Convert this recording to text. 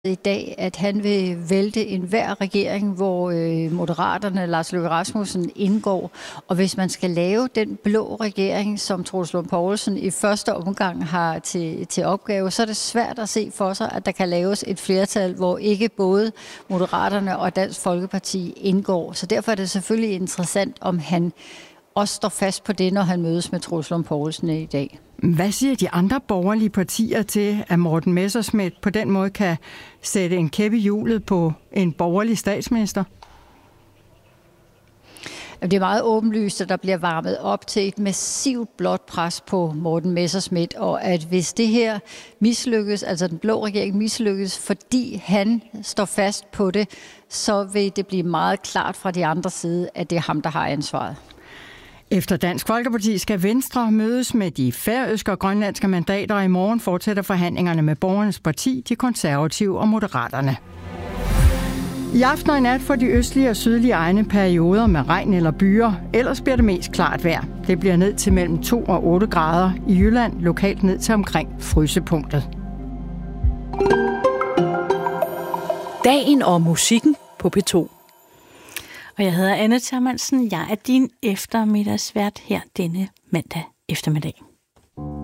i dag, at han vil vælte enhver regering, hvor Moderaterne, Lars Løkke Rasmussen, indgår. Og hvis man skal lave den blå regering, som Troels Lund Poulsen i første omgang har til opgave, så er det svært at se for sig, at der kan laves et flertal, hvor ikke både Moderaterne og Dansk Folkeparti indgår. Så derfor er det selvfølgelig interessant, om han også står fast på det, når han mødes med Troels Lund Poulsen i dag. Hvad siger de andre borgerlige partier til, at Morten Messerschmidt på den måde kan sætte en kæppe i hjulet på en borgerlig statsminister? Det er meget åbenlyst, at der bliver varmet op til et massivt blåt pres på Morten Messerschmidt, og at hvis det her mislykkes, altså den blå regering mislykkes, fordi han står fast på det, så vil det blive meget klart fra de andre side, at det er ham, der har ansvaret. Efter Dansk Folkeparti skal Venstre mødes med de færøske og grønlandske mandater, og i morgen fortsætter forhandlingerne med Borgernes Parti, de konservative og Moderaterne. I aften og i nat får de østlige og sydlige egne perioder med regn eller byer. Ellers bliver det mest klart vejr. Det bliver ned til mellem 2 og 8 grader. I Jylland lokalt ned til omkring frysepunktet. Dagen og musikken på P2. Og jeg hedder Anne Thermansen. Jeg er din eftermiddagsvært her denne mandag eftermiddag.